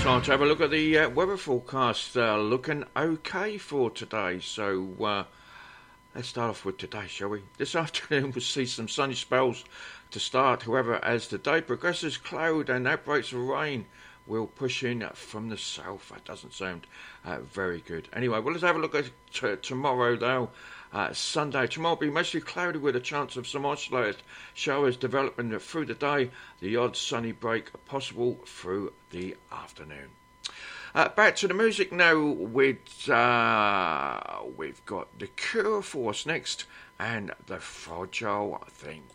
Time to have a look at the weather forecast. Looking okay for today. So let's start off with today, shall we? This afternoon we'll see some sunny spells to start. However, as the day progresses, cloud and outbreaks of rain will push in from the south. That doesn't sound very good. Anyway, well, let's have a look at tomorrow, though. Sunday. Tomorrow will be mostly cloudy with a chance of some isolated showers developing through the day. The odd sunny break possible through the afternoon. Back to the music now. We've got The Cure for us next and The Fragile Thing.